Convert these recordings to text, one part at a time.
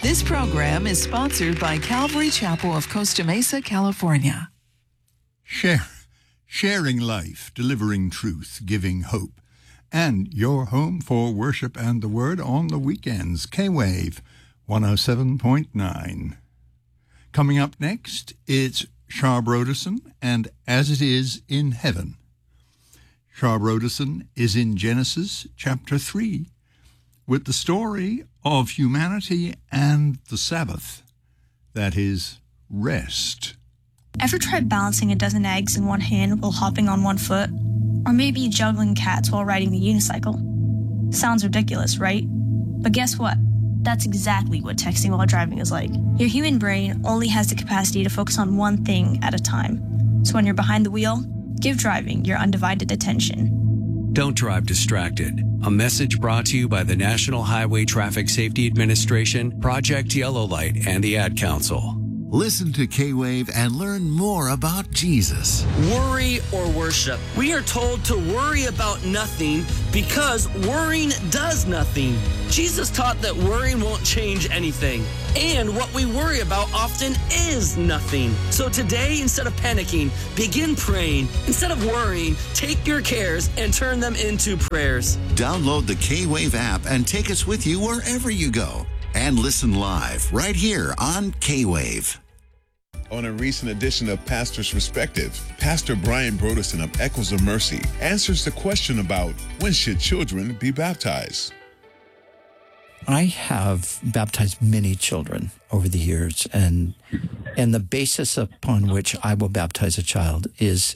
This program is sponsored by Calvary Chapel of Costa Mesa, California. Sharing life, delivering truth, giving hope. And your home for worship and the word on the weekends. K-Wave 107.9. Coming up next, it's Shar Broderson and As It Is in Heaven. Shar Broderson is in Genesis chapter 3 with the story of humanity and the Sabbath, that is, rest. Ever tried balancing a dozen eggs in one hand while hopping on one foot? Or maybe juggling cats while riding the unicycle? Sounds ridiculous, right? But guess what? That's exactly what texting while driving is like. Your human brain only has the capacity to focus on one thing at a time. So when you're behind the wheel, give driving your undivided attention. Don't drive distracted. A message brought to you by the National Highway Traffic Safety Administration, Project Yellow Light, and the Ad Council. Listen to K-Wave and learn more about Jesus. Worry or worship. We are told to worry about nothing because worrying does nothing. Jesus taught that worrying won't change anything. And what we worry about often is nothing. So today, instead of panicking, begin praying. Instead of worrying, take your cares and turn them into prayers. Download the K-Wave app and take us with you wherever you go. And listen live right here on K-Wave. On a recent edition of Pastor's Perspective, Pastor Brian Broderson of Echoes of Mercy answers the question about when should children be baptized. I have baptized many children over the years, and the basis upon which I will baptize a child is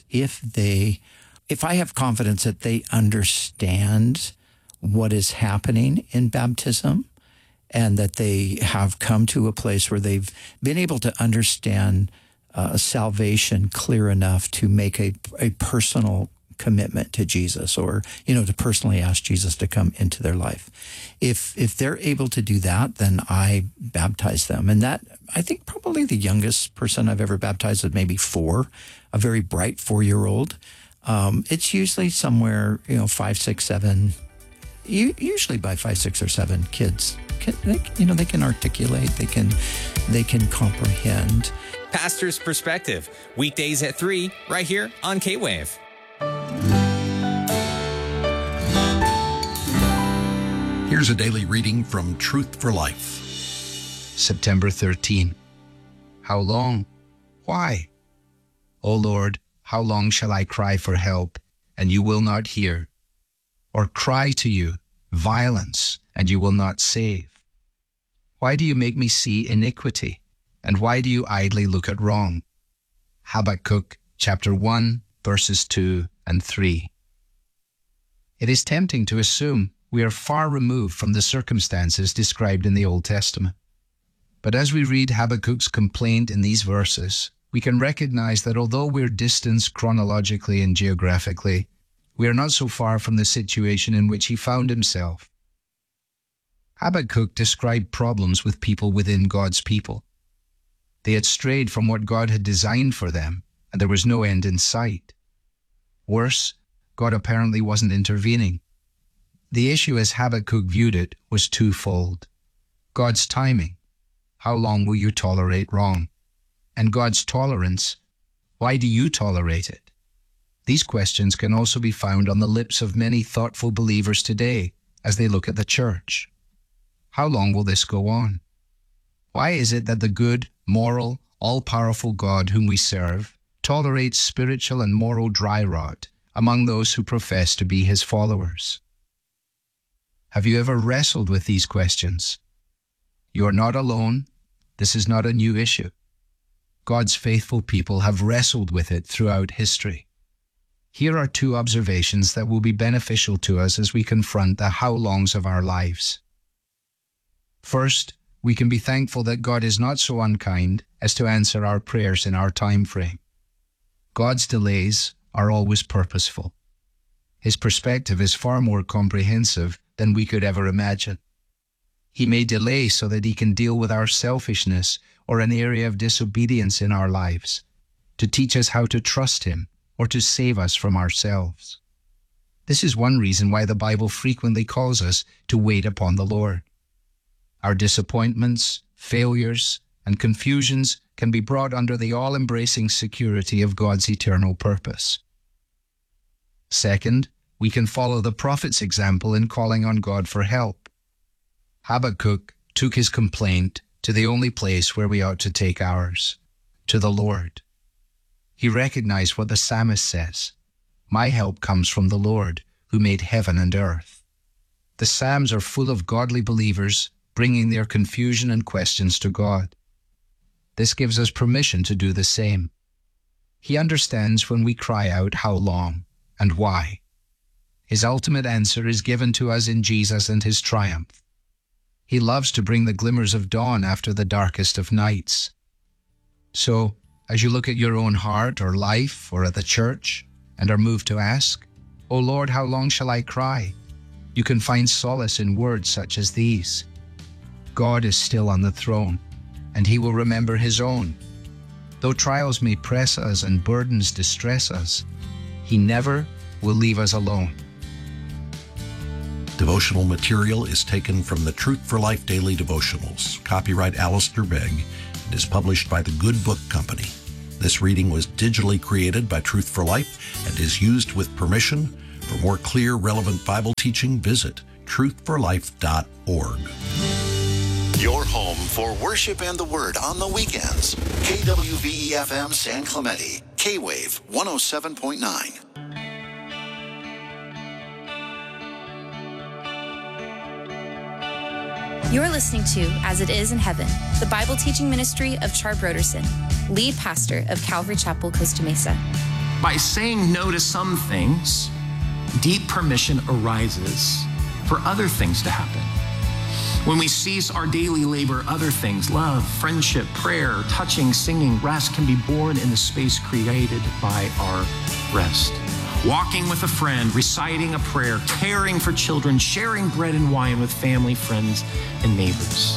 if I have confidence that they understand what is happening in baptism, and that they have come to a place where they've been able to understand salvation clear enough to make a personal commitment to Jesus, or, to personally ask Jesus to come into their life. If they're able to do that, then I baptize them. And that, I think probably the youngest person I've ever baptized is maybe 4, a very bright 4-year-old. It's usually somewhere, 5, 6, 7, usually by 5, 6, or 7 kids. They can articulate, they can comprehend. Pastor's Perspective, weekdays at 3, right here on K-Wave. Here's a daily reading from Truth for Life. September 13. How long? Why? O Lord, how long shall I cry for help, and you will not hear? Or cry to you, violence, and you will not save? Why do you make me see iniquity? And why do you idly look at wrong? Habakkuk chapter 1, verses 2 and 3. It is tempting to assume we are far removed from the circumstances described in the Old Testament. But as we read Habakkuk's complaint in these verses, we can recognize that although we're distanced chronologically and geographically, we are not so far from the situation in which he found himself. Habakkuk described problems with people within God's people. They had strayed from what God had designed for them, and there was no end in sight. Worse, God apparently wasn't intervening. The issue as Habakkuk viewed it was twofold. God's timing. How long will you tolerate wrong? And God's tolerance. Why do you tolerate it? These questions can also be found on the lips of many thoughtful believers today as they look at the church. How long will this go on? Why is it that the good, moral, all-powerful God whom we serve tolerates spiritual and moral dry rot among those who profess to be his followers? Have you ever wrestled with these questions? You are not alone. This is not a new issue. God's faithful people have wrestled with it throughout history. Here are 2 observations that will be beneficial to us as we confront the how-longs of our lives. First, we can be thankful that God is not so unkind as to answer our prayers in our time frame. God's delays are always purposeful. His perspective is far more comprehensive than we could ever imagine. He may delay so that he can deal with our selfishness or an area of disobedience in our lives, to teach us how to trust him or to save us from ourselves. This is one reason why the Bible frequently calls us to wait upon the Lord. Our disappointments, failures, and confusions can be brought under the all-embracing security of God's eternal purpose. Second, we can follow the prophet's example in calling on God for help. Habakkuk took his complaint to the only place where we ought to take ours, to the Lord. He recognized what the psalmist says, "My help comes from the Lord, who made heaven and earth." The Psalms are full of godly believers bringing their confusion and questions to God. This gives us permission to do the same. He understands when we cry out, "How long?" and why. His ultimate answer is given to us in Jesus and his triumph. He loves to bring the glimmers of dawn after the darkest of nights. So, as you look at your own heart or life or at the church and are moved to ask, "O Lord, how long shall I cry?" you can find solace in words such as these. God is still on the throne, and he will remember his own. Though trials may press us and burdens distress us, he never will leave us alone. Devotional material is taken from the Truth for Life Daily Devotionals, copyright Alistair Begg, and is published by the Good Book Company. This reading was digitally created by Truth for Life and is used with permission. For more clear, relevant Bible teaching, visit truthforlife.org. Your home for worship and the Word on the weekends. KWVE-FM San Clemente, K-Wave 107.9. You're listening to As It Is in Heaven, the Bible teaching ministry of Char Broderson, lead pastor of Calvary Chapel, Costa Mesa. By saying no to some things, deep permission arises for other things to happen. When we cease our daily labor, other things, love, friendship, prayer, touching, singing, rest can be born in the space created by our rest. Walking with a friend, reciting a prayer, caring for children, sharing bread and wine with family, friends, and neighbors.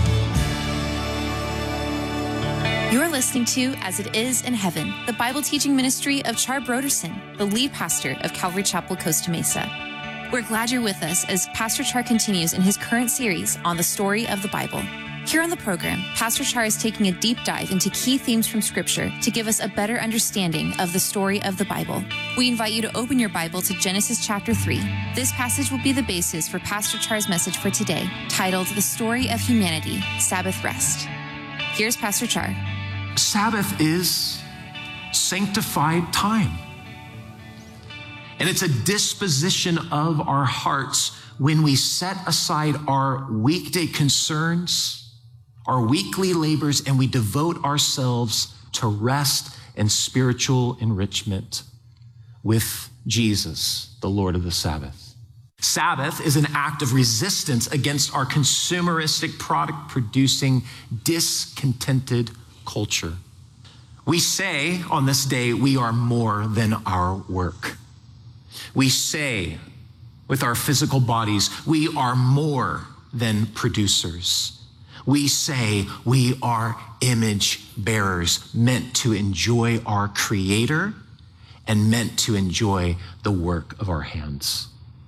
You're listening to As It Is in Heaven, the Bible teaching ministry of Char Broderson, the lead pastor of Calvary Chapel, Costa Mesa. We're glad you're with us as Pastor Char continues in his current series on the story of the Bible. Here on the program, Pastor Char is taking a deep dive into key themes from Scripture to give us a better understanding of the story of the Bible. We invite you to open your Bible to Genesis chapter 3. This passage will be the basis for Pastor Char's message for today, titled The Story of Humanity, Sabbath Rest. Here's Pastor Char. Sabbath is sanctified time. And it's a disposition of our hearts when we set aside our weekday concerns, our weekly labors, and we devote ourselves to rest and spiritual enrichment with Jesus, the Lord of the Sabbath. Sabbath is an act of resistance against our consumeristic, product-producing, discontented culture. We say on this day, we are more than our work. We say with our physical bodies, we are more than producers. We say we are image bearers, meant to enjoy our Creator and meant to enjoy the work of our hands.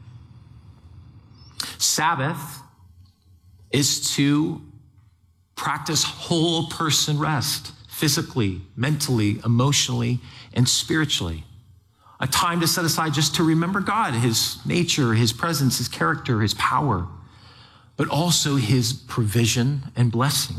Sabbath is to practice whole person rest, physically, mentally, emotionally, and spiritually. A time to set aside just to remember God, his nature, his presence, his character, his power, but also his provision and blessing.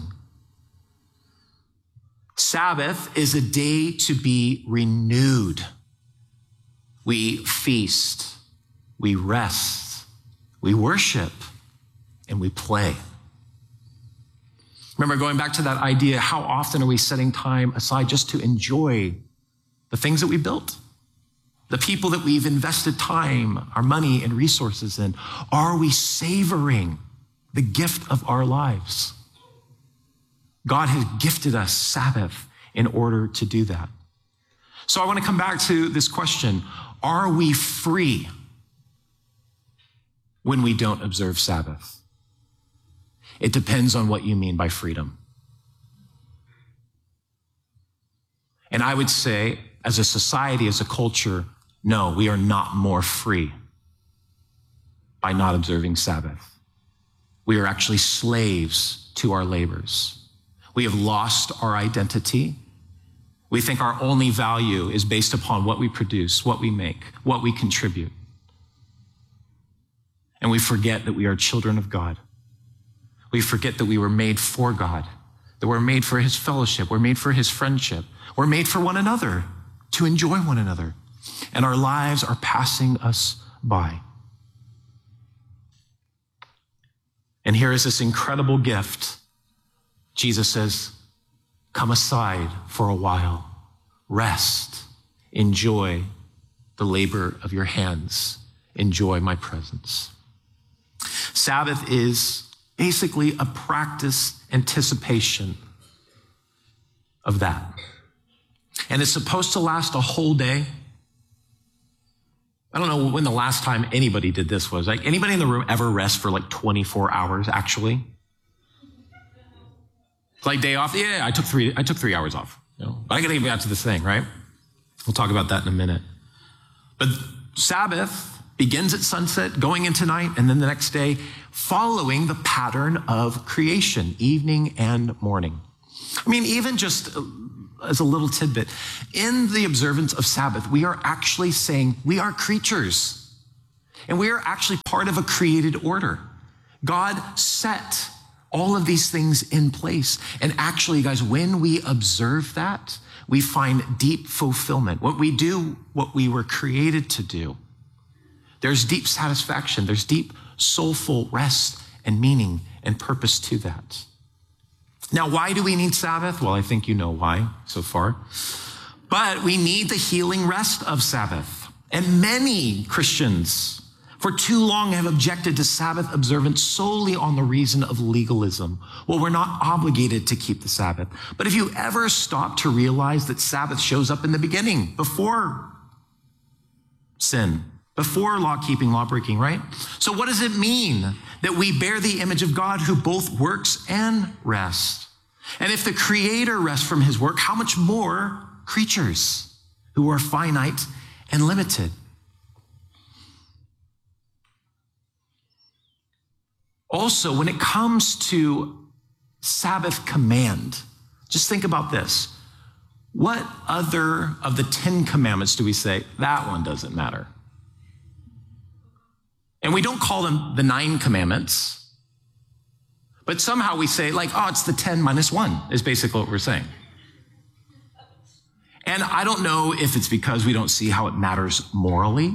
Sabbath is a day to be renewed. We feast, we rest, we worship, and we play. Remember, going back to that idea, how often are we setting time aside just to enjoy the things that we built? The people that we've invested time, our money, and resources in? Are we savoring the gift of our lives? God has gifted us Sabbath in order to do that. So I want to come back to this question. Are we free when we don't observe Sabbath? It depends on what you mean by freedom. And I would say, as a society, as a culture, no, we are not more free by not observing Sabbath. We are actually slaves to our labors. We have lost our identity. We think our only value is based upon what we produce, what we make, what we contribute. And we forget that we are children of God. We forget that we were made for God, that we're made for his fellowship, we're made for his friendship, we're made for one another, to enjoy one another. And our lives are passing us by. And here is this incredible gift. Jesus says, come aside for a while, rest, enjoy the labor of your hands, enjoy my presence. Sabbath is basically a practice anticipation of that. And it's supposed to last a whole day. I don't know when the last time anybody did this was. Like, anybody in the room ever rest for like 24 hours, actually? Like day off? Yeah, I took 3 hours off. You know? But I gotta get back to this thing, right? We'll talk about that in a minute. But Sabbath begins at sunset, going into night, and then the next day, following the pattern of creation, evening and morning. I mean, even just as a little tidbit, in the observance of Sabbath, we are actually saying we are creatures, and we are actually part of a created order. God set all of these things in place. And actually, guys, when we observe that, we find deep fulfillment. What we do, what we were created to do, there's deep satisfaction. There's deep soulful rest and meaning and purpose to that. Now, why do we need Sabbath? Well, I think you know why so far. But we need the healing rest of Sabbath. And many Christians for too long have objected to Sabbath observance solely on the reason of legalism. Well, we're not obligated to keep the Sabbath. But if you ever stop to realize that Sabbath shows up in the beginning, before sin, before law-keeping, law-breaking, right? So what does it mean that we bear the image of God who both works and rests? And if the Creator rests from his work, how much more creatures who are finite and limited? Also, when it comes to Sabbath command, just think about this. What other of the 10 commandments do we say, that one doesn't matter? And we don't call them the 9 commandments, but somehow we say like, oh, it's the 10 minus 1 is basically what we're saying. And I don't know if it's because we don't see how it matters morally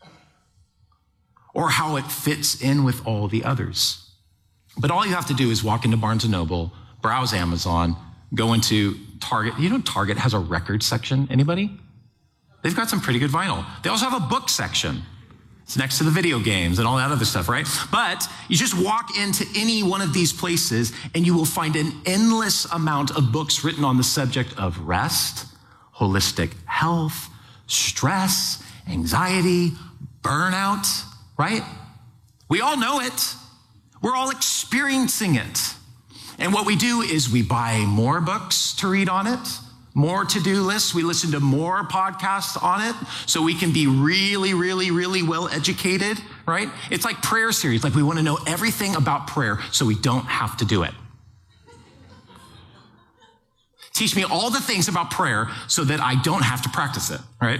or how it fits in with all the others. But all you have to do is walk into Barnes & Noble, browse Amazon, go into Target. You know Target has a record section? Anybody? They've got some pretty good vinyl. They also have a book section. It's next to the video games and all that other stuff, right? But you just walk into any one of these places and you will find an endless amount of books written on the subject of rest, holistic health, stress, anxiety, burnout, right? We all know it. We're all experiencing it. And what we do is we buy more books to read on it, more to-do lists. We listen to more podcasts on it so we can be really, really, really well educated, right? It's like prayer series. Like we want to know everything about prayer so we don't have to do it. Teach me all the things about prayer so that I don't have to practice it, right?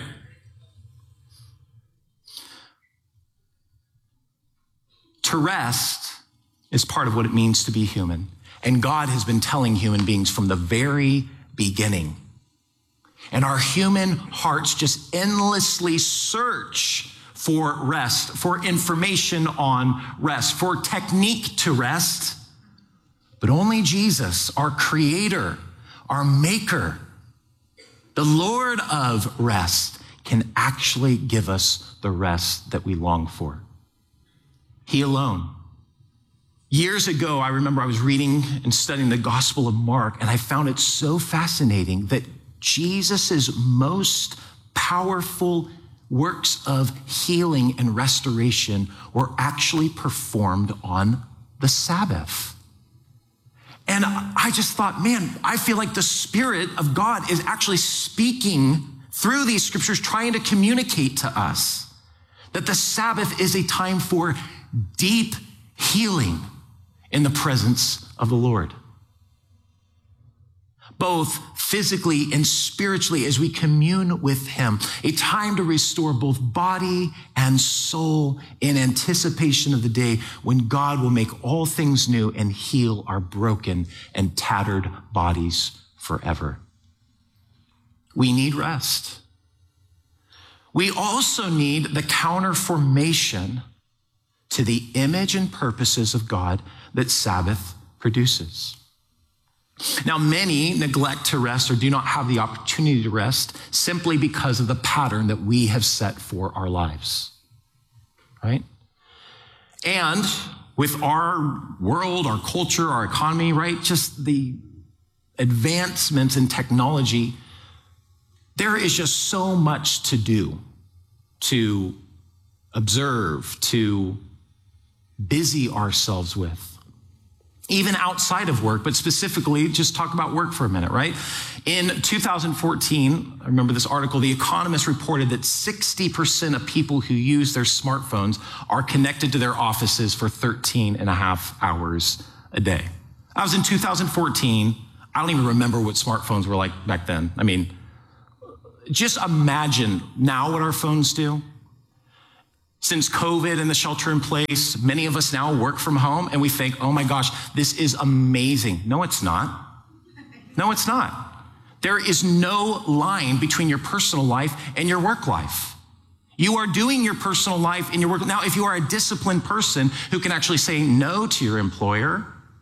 To rest is part of what it means to be human. And God has been telling human beings from the very beginning. And our human hearts just endlessly search for rest, for information on rest, for technique to rest. But only Jesus, our creator, our maker, the Lord of rest, can actually give us the rest that we long for. He alone. Years ago, I remember I was reading and studying the Gospel of Mark, and I found it so fascinating that Jesus' most powerful works of healing and restoration were actually performed on the Sabbath. And I just thought, man, I feel like the Spirit of God is actually speaking through these scriptures, trying to communicate to us that the Sabbath is a time for deep healing in the presence of the Lord, both physically and spiritually as we commune with him, a time to restore both body and soul in anticipation of the day when God will make all things new and heal our broken and tattered bodies forever. We need rest. We also need the counterformation to the image and purposes of God that Sabbath produces. Now, many neglect to rest or do not have the opportunity to rest simply because of the pattern that we have set for our lives, right? And with our world, our culture, our economy, right, just the advancements in technology, there is just so much to do, to observe, to busy ourselves with. Even outside of work, but specifically, just talk about work for a minute, right? In 2014, I remember this article, The Economist reported that 60% of people who use their smartphones are connected to their offices for 13 and a half hours a day. That was in 2014. I don't even remember what smartphones were like back then. I mean, just imagine now what our phones do. Since COVID and the shelter in place, many of us now work from home and we think, oh my gosh, this is amazing. No, it's not. No, it's not. There is no line between your personal life and your work life. You are doing your personal life in your work. Now, if you are a disciplined person who can actually say no to your employer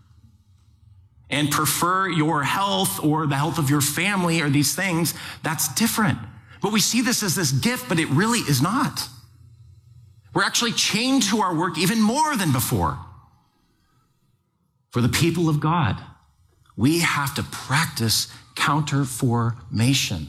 and prefer your health or the health of your family or these things, that's different. But we see this as this gift, but it really is not. We're actually chained to our work even more than before. For the people of God, we have to practice counterformation.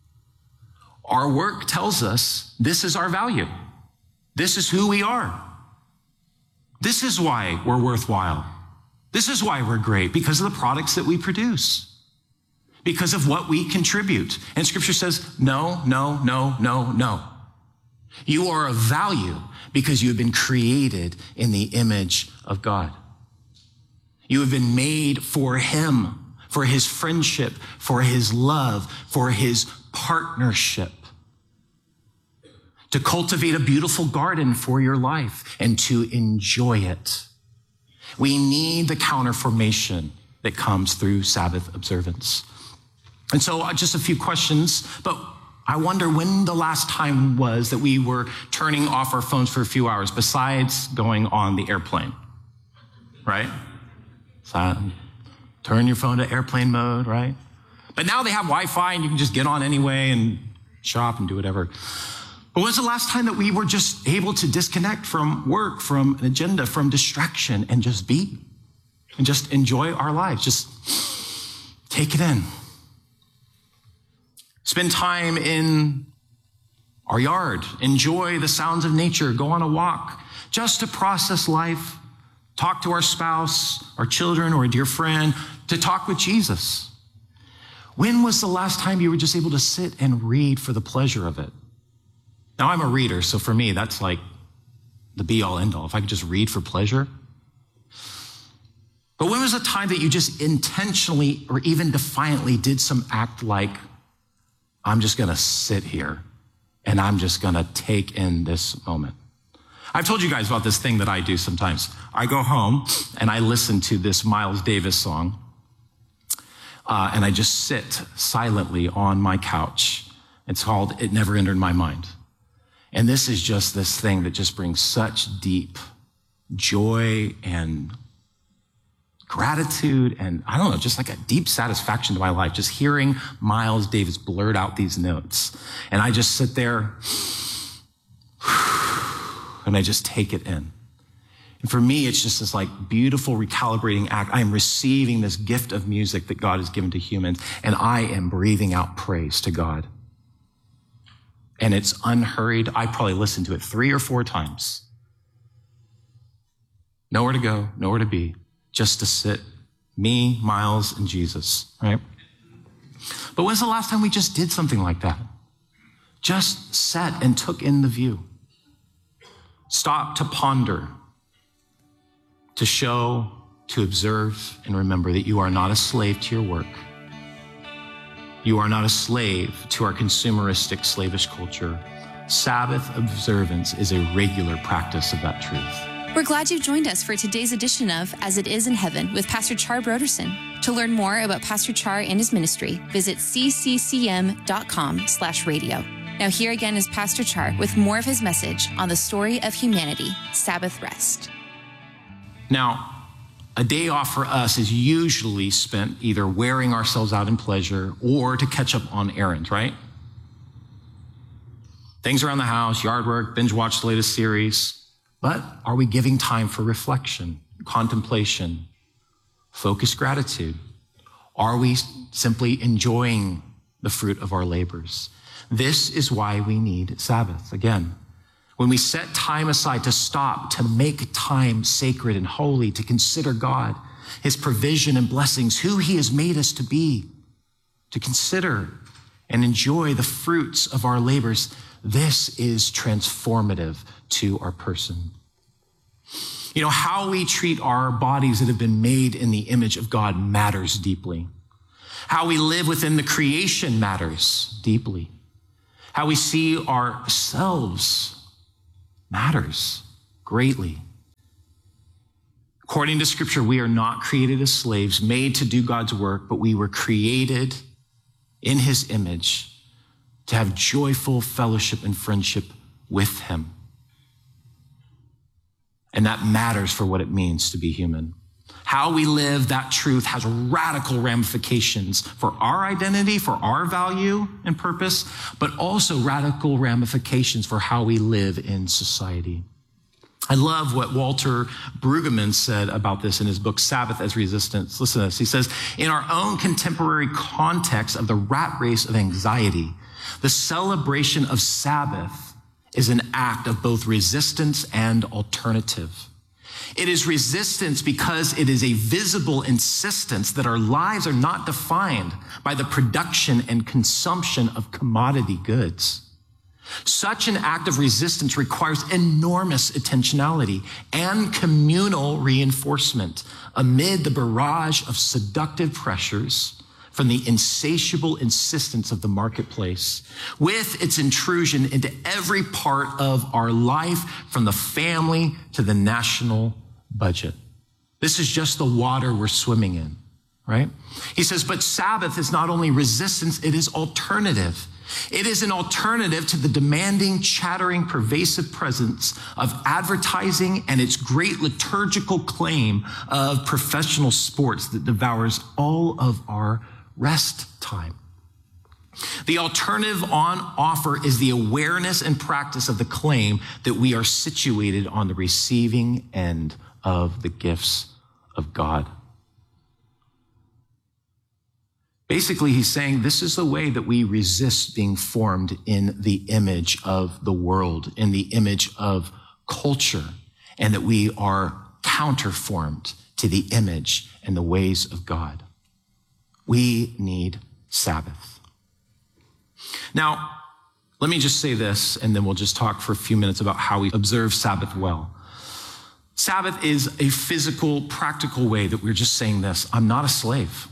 Our work tells us this is our value. This is who we are. This is why we're worthwhile. This is why we're great, because of the products that we produce, because of what we contribute. And Scripture says, no, no, no, no, no. You are of value because you have been created in the image of God. You have been made for him, for his friendship, for his love, for his partnership. To cultivate a beautiful garden for your life and to enjoy it. We need the counterformation that comes through Sabbath observance. And so just a few questions, but I wonder when the last time was that we were turning off our phones for a few hours besides going on the airplane, right? So, turn your phone to airplane mode, right? But now they have Wi-Fi and you can just get on anyway and shop and do whatever. But when was the last time that we were just able to disconnect from work, from an agenda, from distraction and just be and just enjoy our lives? Just take it in. Spend time in our yard. Enjoy the sounds of nature. Go on a walk just to process life. Talk to our spouse, our children, or a dear friend, to talk with Jesus. When was the last time you were just able to sit and read for the pleasure of it? Now, I'm a reader, so for me, that's like the be-all, end-all. If I could just read for pleasure. But when was the time that you just intentionally or even defiantly did some act like, I'm just going to sit here and I'm just going to take in this moment? I've told you guys about this thing that I do sometimes. I go home and I listen to this Miles Davis song and I just sit silently on my couch. It's called It Never Entered My Mind. And this is just this thing that just brings such deep joy and gratitude and, I don't know, just like a deep satisfaction to my life, just hearing Miles Davis blurt out these notes. And I just sit there and I just take it in. And for me, it's just this like beautiful recalibrating act. I am receiving this gift of music that God has given to humans, and I am breathing out praise to God. And it's unhurried. I probably listened to it 3 or 4 times. Nowhere to go, nowhere to be. Just to sit, me, Miles, and Jesus, right? But when's the last time we just did something like that? Just sat and took in the view. Stop to ponder, to show to observe and remember that you are not a slave to your work. You are not a slave to our consumeristic, slavish culture. Sabbath observance is a regular practice of that truth. We're glad you've joined us for today's edition of As It Is in Heaven with Pastor Char Broderson. To learn more about Pastor Char and his ministry, visit cccm.com/radio. Now here again is Pastor Char with more of his message on the story of humanity, Sabbath rest. Now, a day off for us is usually spent either wearing ourselves out in pleasure or to catch up on errands, right? Things around the house, yard work, binge watch the latest series. But are we giving time for reflection, contemplation, focused gratitude? Are we simply enjoying the fruit of our labors? This is why we need Sabbath. Again, when we set time aside to stop, to make time sacred and holy, to consider God, his provision and blessings, who he has made us to be, to consider and enjoy the fruits of our labors, this is transformative to our person. You know, how we treat our bodies that have been made in the image of God matters deeply. How we live within the creation matters deeply. How we see ourselves matters greatly. According to Scripture, we are not created as slaves, made to do God's work, but we were created in his image to have joyful fellowship and friendship with him. And that matters for what it means to be human. How we live that truth has radical ramifications for our identity, for our value and purpose, but also radical ramifications for how we live in society. I love what Walter Brueggemann said about this in his book, Sabbath as Resistance. Listen to this. He says, in our own contemporary context of the rat race of anxiety, the celebration of Sabbath is an act of both resistance and alternative. It is resistance because it is a visible insistence that our lives are not defined by the production and consumption of commodity goods. Such an act of resistance requires enormous intentionality and communal reinforcement amid the barrage of seductive pressures from the insatiable insistence of the marketplace, with its intrusion into every part of our life, from the family to the national budget. This is just the water we're swimming in, right? He says, but Sabbath is not only resistance, it is alternative. It is an alternative to the demanding, chattering, pervasive presence of advertising and its great liturgical claim of professional sports that devours all of our rest time. The alternative on offer is the awareness and practice of the claim that we are situated on the receiving end of the gifts of God. Basically, he's saying this is the way that we resist being formed in the image of the world, in the image of culture, and that we are counterformed to the image and the ways of God. We need Sabbath. Now, let me just say this, and then we'll just talk for a few minutes about how we observe Sabbath well. Sabbath is a physical, practical way that we're just saying this. I'm not a slave.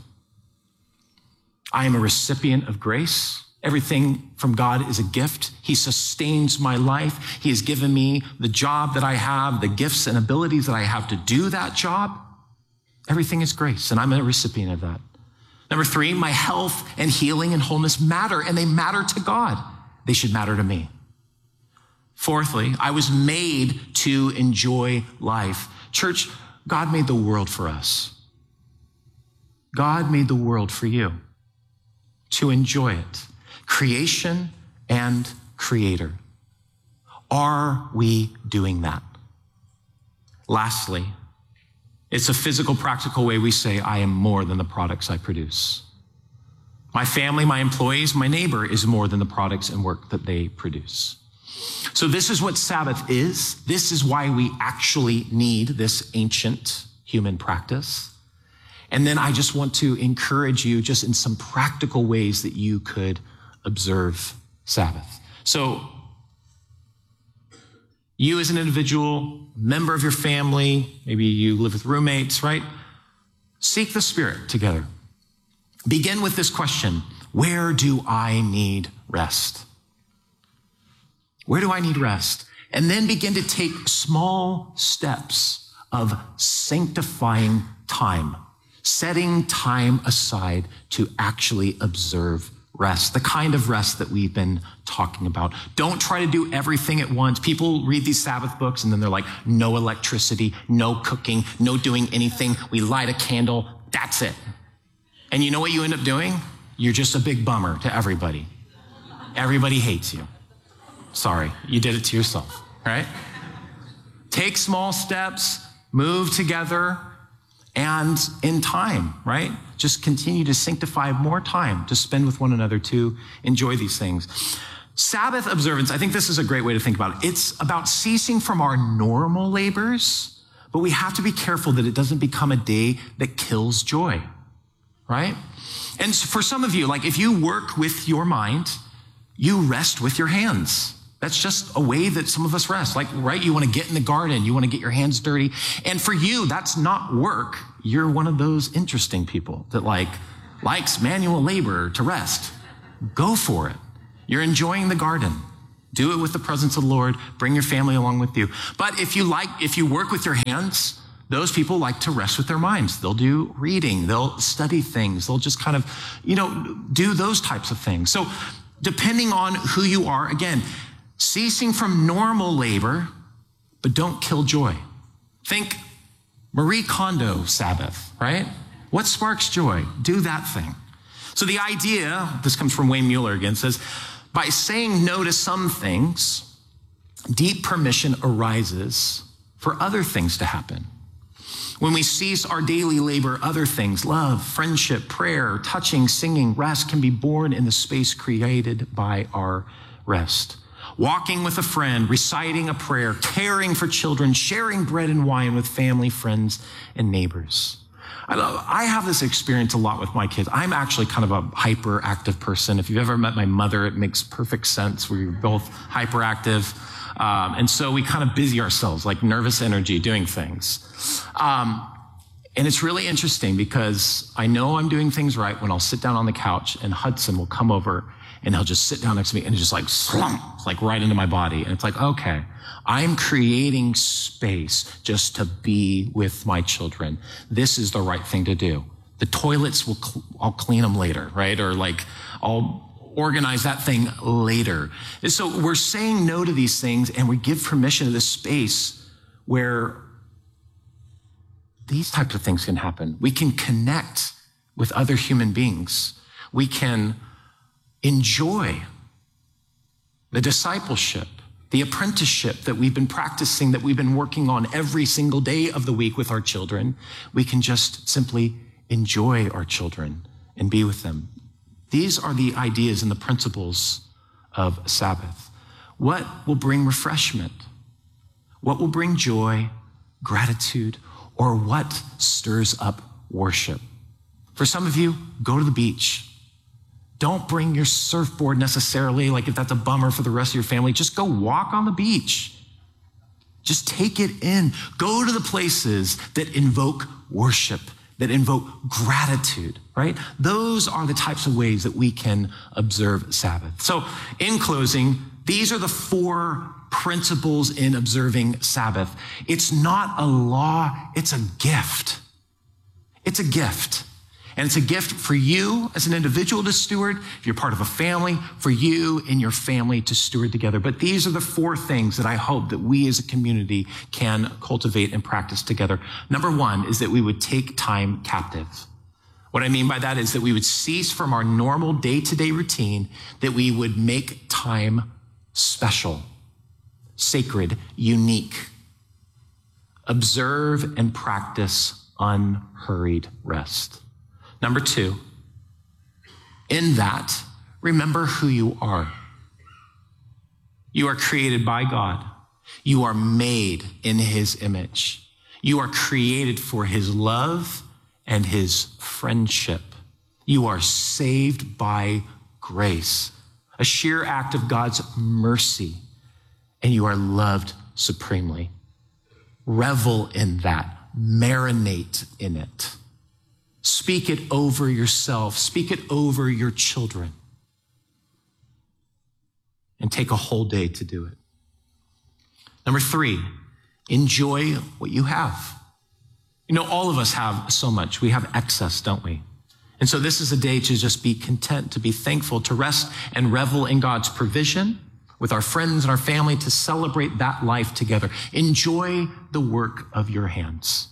I am a recipient of grace. Everything from God is a gift. He sustains my life. He has given me the job that I have, the gifts and abilities that I have to do that job. Everything is grace, and I'm a recipient of that. Number 3, my health and healing and wholeness matter, and they matter to God. They should matter to me. Fourthly, I was made to enjoy life. Church, God made the world for us. God made the world for you to enjoy it. Creation and creator. Are we doing that? Lastly, it's a physical, practical way we say, I am more than the products I produce. My family, my employees, my neighbor is more than the products and work that they produce. So this is what Sabbath is. This is why we actually need this ancient human practice. And then I just want to encourage you just in some practical ways that you could observe Sabbath. So you as an individual, member of your family, maybe you live with roommates, right? Seek the Spirit together. Begin with this question: where do I need rest? Where do I need rest? And then begin to take small steps of sanctifying time, setting time aside to actually observe rest, the kind of rest that we've been talking about. Don't try to do everything at once. People read these Sabbath books and then they're like, no electricity, no cooking, no doing anything. We light a candle. That's it. And you know what you end up doing? You're just a big bummer to everybody. Everybody hates you. Sorry, you did it to yourself, right? Take small steps, move together, and in time, right? Just continue to sanctify more time to spend with one another to enjoy these things. Sabbath observance, I think this is a great way to think about it. It's about ceasing from our normal labors, but we have to be careful that it doesn't become a day that kills joy, right? And for some of you, like if you work with your mind, you rest with your hands. That's just a way that some of us rest. Like, right, you want to get in the garden, you want to get your hands dirty. And for you, that's not work. You're one of those interesting people that likes manual labor to rest. Go for it. You're enjoying the garden. Do it with the presence of the Lord. Bring your family along with you. But if you work with your hands, those people like to rest with their minds. They'll do reading. They'll study things. They'll just kind of, do those types of things. So depending on who you are, again, ceasing from normal labor, but don't kill joy. Think Marie Kondo Sabbath, right? What sparks joy? Do that thing. So the idea, this comes from Wayne Mueller again, says, by saying no to some things, deep permission arises for other things to happen. When we cease our daily labor, other things, love, friendship, prayer, touching, singing, rest can be born in the space created by our rest. Walking with a friend, reciting a prayer, caring for children, sharing bread and wine with family, friends, and neighbors. I have this experience a lot with my kids. I'm actually kind of a hyperactive person. If you've ever met my mother, it makes perfect sense. We're both hyperactive. And so we kind of busy ourselves, like nervous energy, doing things. And it's really interesting because I know I'm doing things right when I'll sit down on the couch and Hudson will come over and he'll just sit down next to me and just like slump, like right into my body. And it's like, okay, I'm creating space just to be with my children. This is the right thing to do. The toilets, I'll clean them later, right? Or like, I'll organize that thing later. And so we're saying no to these things and we give permission to this space where these types of things can happen. We can connect with other human beings. We can enjoy the discipleship, the apprenticeship that we've been practicing, that we've been working on every single day of the week with our children. We can just simply enjoy our children and be with them. These are the ideas and the principles of Sabbath. What will bring refreshment? What will bring joy, gratitude, or what stirs up worship? For some of you, go to the beach. Don't bring your surfboard necessarily, like if that's a bummer for the rest of your family. Just go walk on the beach. Just take it in. Go to the places that invoke worship, that invoke gratitude, right? Those are the types of ways that we can observe Sabbath. So in closing, these are the 4 principles in observing Sabbath. It's not a law, it's a gift. It's a gift. And it's a gift for you as an individual to steward, if you're part of a family, for you and your family to steward together. But these are the 4 things that I hope that we as a community can cultivate and practice together. Number 1 is that we would take time captive. What I mean by that is that we would cease from our normal day-to-day routine, that we would make time special, sacred, unique. Observe and practice unhurried rest. Number 2, in that, remember who you are. You are created by God. You are made in his image. You are created for his love and his friendship. You are saved by grace, a sheer act of God's mercy, and you are loved supremely. Revel in that. Marinate in it. Speak it over yourself. Speak it over your children. And take a whole day to do it. Number 3, enjoy what you have. You know, all of us have so much. We have excess, don't we? And so this is a day to just be content, to be thankful, to rest and revel in God's provision with our friends and our family, to celebrate that life together. Enjoy the work of your hands.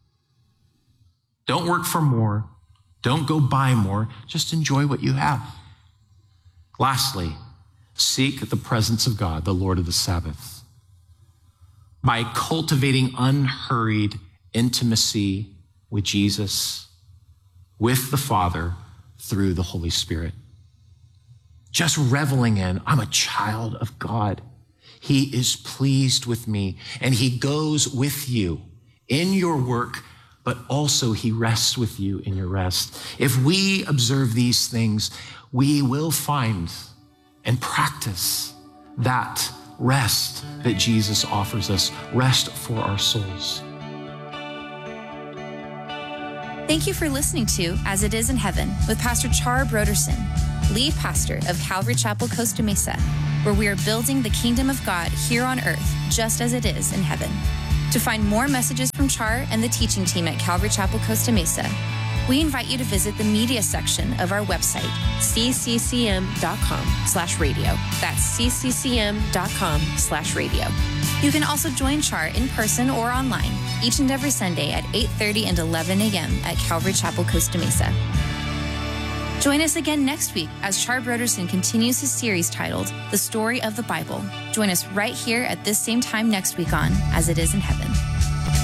Don't work for more. Don't go buy more. Just enjoy what you have. Lastly, seek the presence of God, the Lord of the Sabbath, by cultivating unhurried intimacy with Jesus, with the Father, through the Holy Spirit. Just reveling in, I'm a child of God. He is pleased with me, and he goes with you in your work, but also he rests with you in your rest. If we observe these things, we will find and practice that rest that Jesus offers us, rest for our souls. Thank you for listening to As It Is in Heaven with Pastor Char Broderson, lead pastor of Calvary Chapel, Costa Mesa, where we are building the kingdom of God here on earth, just as it is in heaven. To find more messages from Char and the teaching team at Calvary Chapel, Costa Mesa, we invite you to visit the media section of our website, cccm.com/radio. That's cccm.com/radio. You can also join Char in person or online each and every Sunday at 8:30 and 11 a.m. at Calvary Chapel, Costa Mesa. Join us again next week as Char Broderson continues his series titled The Story of the Bible. Join us right here at this same time next week on As It Is in Heaven.